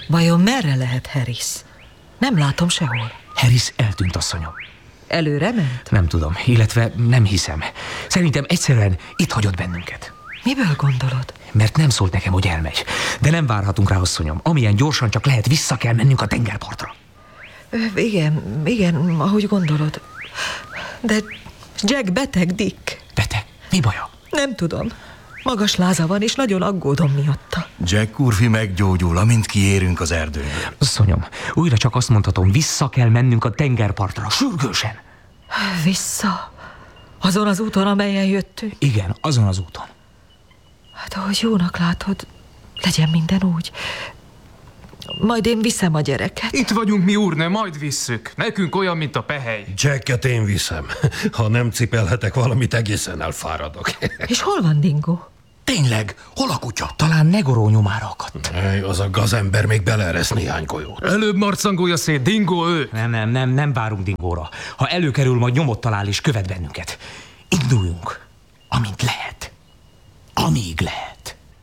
Vajon merre lehet Harris? Nem látom sehol. Harris eltűnt, asszonyom. Előre ment? Nem tudom, illetve nem hiszem. Szerintem egyszerűen itt hagyott bennünket. Miből gondolod? Mert nem szólt nekem, hogy elmegy. De nem várhatunk rá, asszonyom. Amilyen gyorsan csak lehet, vissza kell mennünk a tengerpartra. Igen, ahogy gondolod. De Jack beteg, Dick. Beteg? Mi baja? Nem tudom. Magas láza van, és nagyon aggódom miatta. Jack úrfi meggyógyul, amint kiérünk az erdőből. Asszonyom, újra csak azt mondhatom, vissza kell mennünk a tengerpartra, sürgősen. Vissza? Azon az úton, amelyen jöttünk? Igen, azon az úton. Hát, ahogy jónak látod, legyen minden úgy. Majd én viszem a gyereket. Itt vagyunk mi, úrnő, majd visszük. Nekünk olyan, mint a pehely. Jacket én viszem. Ha nem cipelhetek valamit, egészen elfáradok. És hol van Dingo? Tényleg, hol a kutya? Talán Negoró nyomára akadt. Az a gazember még beleeresz néhány golyót. Előbb marcangolja szét, Dingo ő. Nem várunk Dingóra. Ha előkerül, majd nyomot talál és követ bennünket. Induljunk, amint lehet. Amíg lehet.